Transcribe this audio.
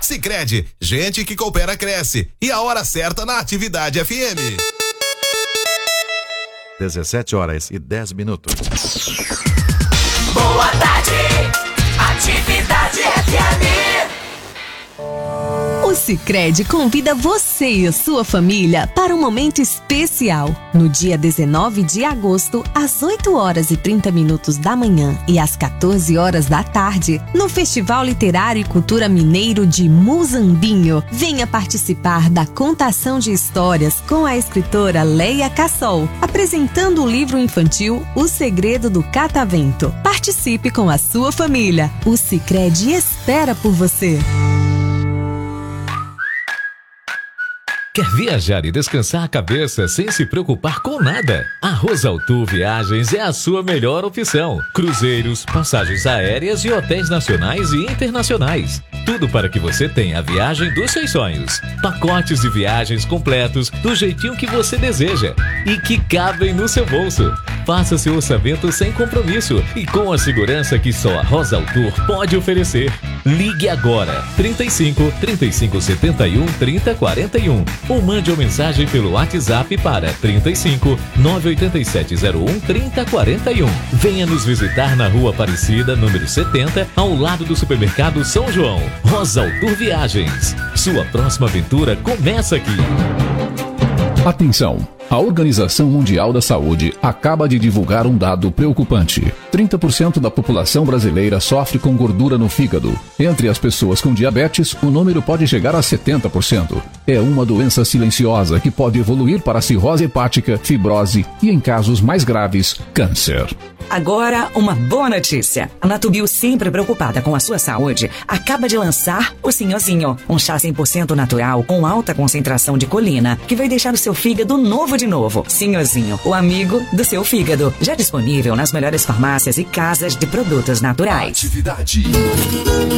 Sicredi, gente que coopera cresce. E a hora certa na Atividade FM. 17h10. Boa tarde, Atividade FM. O Sicredi convida você e a sua família para um momento especial. No dia 19 de agosto, às 8h30 da manhã e às 14h da tarde, no Festival Literário e Cultura Mineiro de Muzambinho. Venha participar da contação de histórias com a escritora Leia Cassol, apresentando o livro infantil O Segredo do Catavento. Participe com a sua família. O Sicredi espera por você. Quer viajar e descansar a cabeça sem se preocupar com nada? A Rosaltour Viagens é a sua melhor opção. Cruzeiros, passagens aéreas e hotéis nacionais e internacionais. Tudo para que você tenha a viagem dos seus sonhos. Pacotes de viagens completos do jeitinho que você deseja e que cabem no seu bolso. Faça seu orçamento sem compromisso e com a segurança que só a Rosaltour pode oferecer. Ligue agora 35 3571 3041 ou mande uma mensagem pelo WhatsApp para 35 98701 3041. Venha nos visitar na Rua Aparecida, número 70, ao lado do supermercado São João. Rosaltour Viagens. Sua próxima aventura começa aqui. Atenção! A Organização Mundial da Saúde acaba de divulgar um dado preocupante. 30% da população brasileira sofre com gordura no fígado. Entre as pessoas com diabetes, o número pode chegar a 70%. É uma doença silenciosa que pode evoluir para cirrose hepática, fibrose e, em casos mais graves, câncer. Agora, uma boa notícia. A Natubio, sempre preocupada com a sua saúde, acaba de lançar o Sinhozinho, um chá 100% natural com alta concentração de colina, que vai deixar o seu fígado novo de novo. Sinhozinho, o amigo do seu fígado. Já disponível nas melhores farmácias e casas de produtos naturais. Atividade.